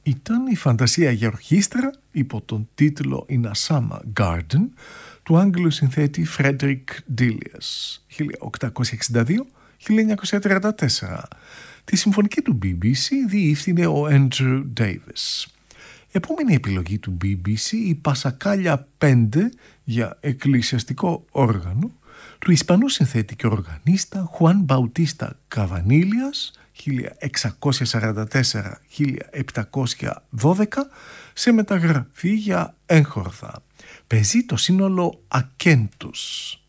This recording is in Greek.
ήταν η φαντασία για ορχήστρα υπό τον τίτλο In a Summer Garden του Άγγλου συνθέτη Frederick Delius 1862-1934. Τη συμφωνική του BBC διεύθυνε ο Andrew Davis. Επόμενη επιλογή του BBC, η Πασακάλια 5 για εκκλησιαστικό όργανο του Ισπανού συνθέτη και οργανίστα Juan Bautista Cavanillas 1644-1712 σε μεταγραφή για έγχορδα. Παίζει το σύνολο Ακέντους.